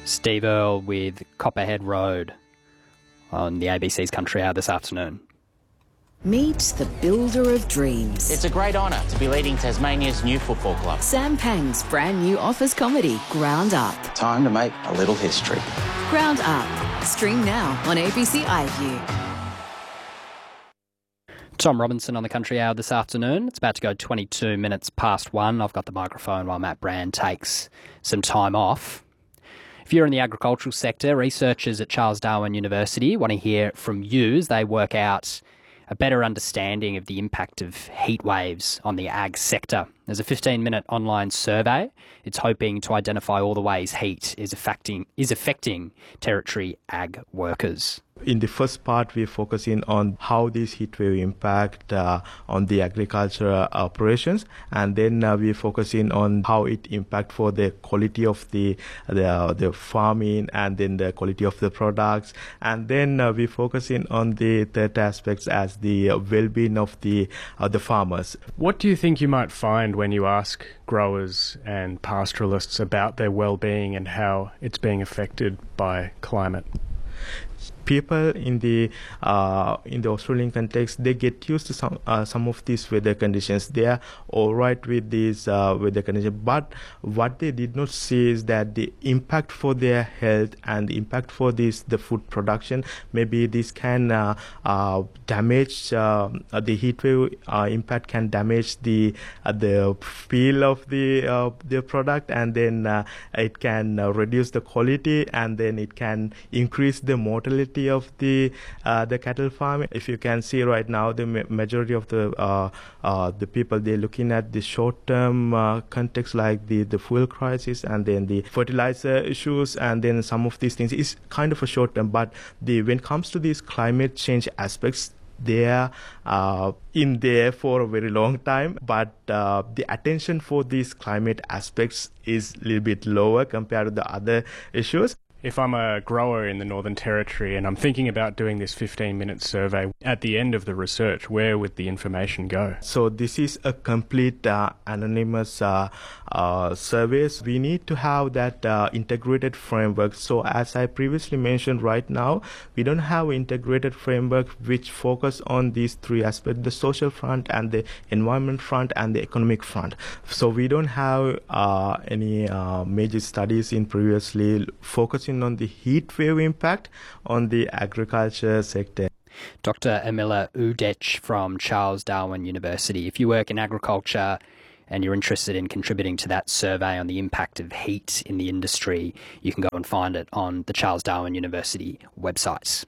Steve Earle with Copperhead Road on the ABC's Country Hour this afternoon. Meet the builder of dreams. It's a great honour to be leading Tasmania's new football club. Sam Pang's brand new office comedy, Ground Up. Time to make a little history. Ground Up. Stream now on ABC iView. Tom Robinson on the Country Hour this afternoon. It's about to go 22 minutes past 1. I've got the microphone while Matt Brand takes some time off. If you're in the agricultural sector, researchers at Charles Darwin University want to hear from you as they work out a better understanding of the impact of heat waves on the ag sector. There's a 15-minute online survey. It's hoping to identify all the ways heat is affecting territory ag workers. In the first part, we're focusing on how this heat wave impact on the agricultural operations, and then we're focusing on how it impact for the quality of the farming, and then the quality of the products, and then we're focusing on the third aspects as the well-being of the farmers. What do you think you might find when you ask growers and pastoralists about their well-being and how it's being affected by climate? People in the Australian context, they get used to some of these weather conditions. They are all right with these weather conditions, but what they did not see is that the impact for their health and the impact for the food production, maybe this can damage the heat wave impact can damage the feel of the product, and then it can reduce the quality, and then it can increase the mortality of the cattle farm. If you can see right now, the majority of the people, they're looking at the short-term context like the fuel crisis, and then the fertilizer issues, and then some of these things is kind of a short-term. But when it comes to these climate change aspects, they are in there for a very long time, but the attention for these climate aspects is a little bit lower compared to the other issues. If I'm a grower in the Northern Territory and I'm thinking about doing this 15-minute survey, at the end of the research, where would the information go? So this is a complete anonymous survey. We need to have that integrated framework. So as I previously mentioned, right now, we don't have an integrated framework which focus on these three aspects, the social front and the environment front and the economic front. So we don't have any major studies in previously focusing on the heat wave impact on the agriculture sector. Dr. Amila Udech from Charles Darwin University. If you work in agriculture and you're interested in contributing to that survey on the impact of heat in the industry, you can go and find it on the Charles Darwin University website.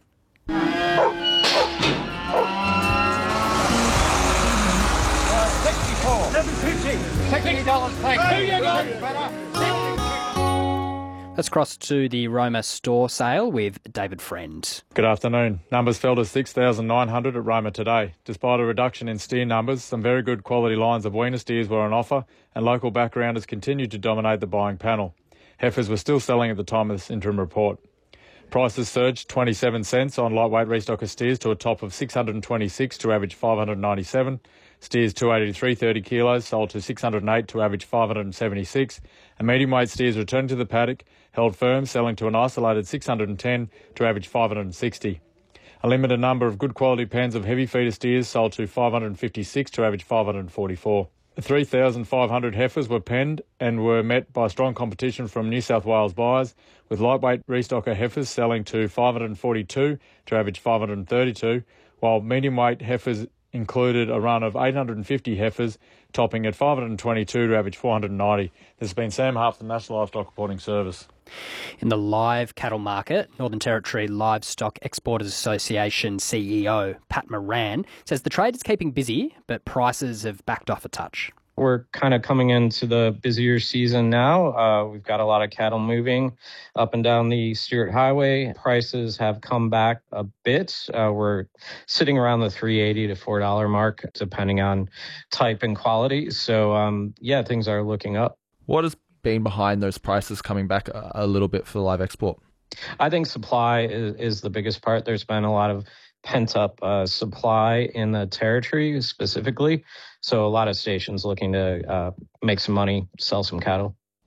Let's cross to the Roma store sale with David Friend. Good afternoon. Numbers fell to 6,900 at Roma today. Despite a reduction in steer numbers, some very good quality lines of weaner steers were on offer, and local backgrounders continued to dominate the buying panel. Heifers were still selling at the time of this interim report. Prices surged 27 cents on lightweight restocker steers to a top of 626 to average 597. Steers 280 to 330 kilos sold to 608 to average 576. And medium weight steers returning to the paddock held firm, selling to an isolated 610 to average 560. A limited number of good quality pens of heavy feeder steers sold to 556 to average 544. 3,500 heifers were penned and were met by strong competition from New South Wales buyers, with lightweight restocker heifers selling to 542 to average 532, while medium weight heifers included a run of 850 heifers, topping at 522 to average 490. This has been Sam Harp, the National Livestock Reporting Service. In the live cattle market, Northern Territory Livestock Exporters Association CEO Pat Moran says the trade is keeping busy, but prices have backed off a touch. We're kind of coming into the busier season now. We've got a lot of cattle moving up and down the Stuart Highway. Prices have come back a bit. We're sitting around the $3.80 to $4 mark, depending on type and quality. So, things are looking up. What has been behind those prices coming back a little bit for the live export? I think supply is the biggest part. There's been a lot of pent-up supply in the territory specifically. So a lot of stations looking to make some money, sell some cattle.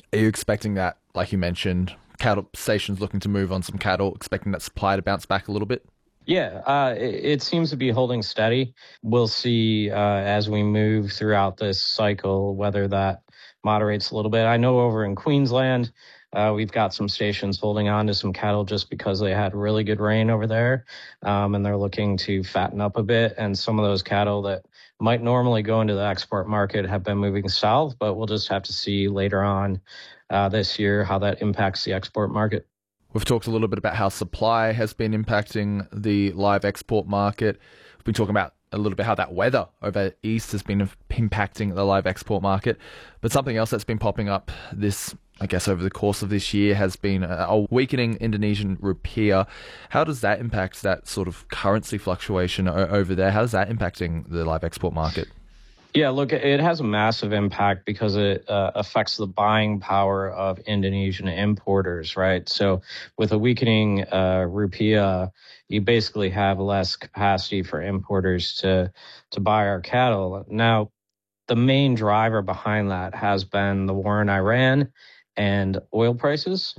Are you expecting that, like you mentioned, cattle stations looking to move on some cattle, expecting that supply to bounce back a little bit? Yeah, it seems to be holding steady. We'll see as we move throughout this cycle whether that moderates a little bit. I know over in Queensland, we've got some stations holding on to some cattle just because they had really good rain over there, and they're looking to fatten up a bit. And some of those cattle that might normally go into the export market have been moving south, but we'll just have to see later on this year how that impacts the export market. We've talked a little bit about how supply has been impacting the live export market. We've been talking about a little bit how that weather over east has been impacting the live export market. But something else that's been popping up over the course of this year has been a weakening Indonesian rupiah. How does that impact that sort of currency fluctuation over there? How is that impacting the live export market? Yeah, look, it has a massive impact because it affects the buying power of Indonesian importers, right? So with a weakening rupiah, you basically have less capacity for importers to buy our cattle. Now, the main driver behind that has been the war in Iran and oil prices.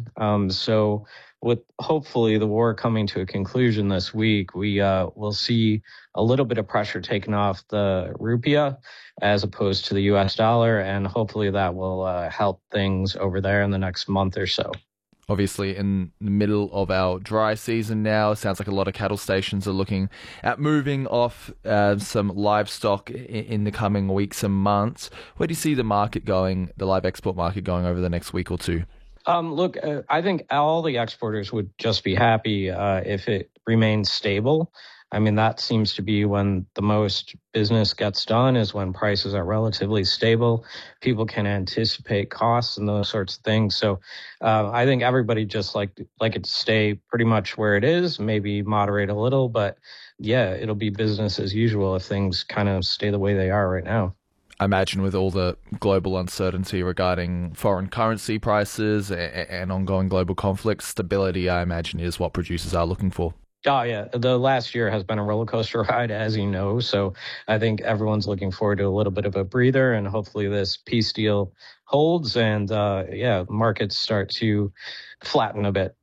So with hopefully the war coming to a conclusion this week, we will see a little bit of pressure taken off the rupiah as opposed to the US dollar, and hopefully that will help things over there in the next month or so. Obviously, in the middle of our dry season now, it sounds like a lot of cattle stations are looking at moving off some livestock in the coming weeks and months. Where do you see the market going, the live export market going over the next week or two? Look, I think all the exporters would just be happy if it remains stable. I mean, that seems to be when the most business gets done, is when prices are relatively stable. People can anticipate costs and those sorts of things. So I think everybody just like it to stay pretty much where it is, maybe moderate a little. But yeah, it'll be business as usual if things kind of stay the way they are right now. I imagine with all the global uncertainty regarding foreign currency prices and ongoing global conflicts, stability, I imagine, is what producers are looking for. Oh, yeah. The last year has been a roller coaster ride, as you know. So I think everyone's looking forward to a little bit of a breather, and hopefully this peace deal holds and, markets start to flatten a bit.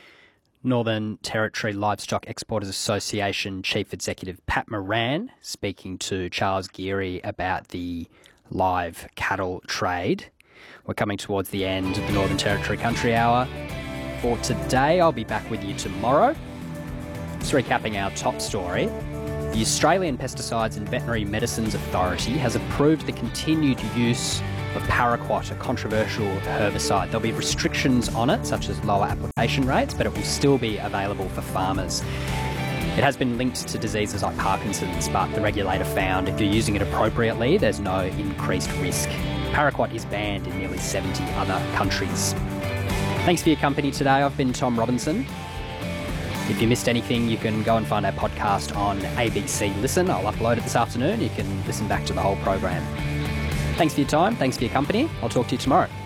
Northern Territory Livestock Exporters Association Chief Executive Pat Moran speaking to Charles Geary about the live cattle trade. We're coming towards the end of the Northern Territory Country Hour. For today, I'll be back with you tomorrow. Just recapping our top story. The Australian Pesticides and Veterinary Medicines Authority has approved the continued use of paraquat, a controversial herbicide. There'll be restrictions on it, such as lower application rates, but it will still be available for farmers. It has been linked to diseases like Parkinson's, but the regulator found if you're using it appropriately, there's no increased risk. Paraquat is banned in nearly 70 other countries. Thanks for your company today. I've been Tom Robinson. If you missed anything, you can go and find our podcast on ABC Listen. I'll upload it this afternoon. You can listen back to the whole program. Thanks for your time. Thanks for your company. I'll talk to you tomorrow.